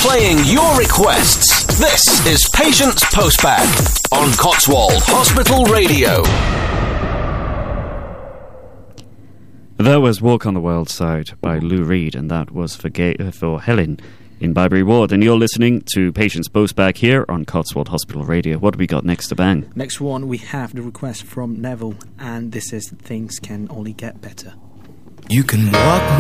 Playing your requests. This is Patients Postbag on Cotswold Hospital Radio. That was Walk on the Wild Side by Lou Reed, and that was for Helen in Byberry Ward. And you're listening to Patients Postbag here on Cotswold Hospital Radio. What do we got next to bang? Next one, we have the request from Neville, and this is Things Can Only Get Better. You can walk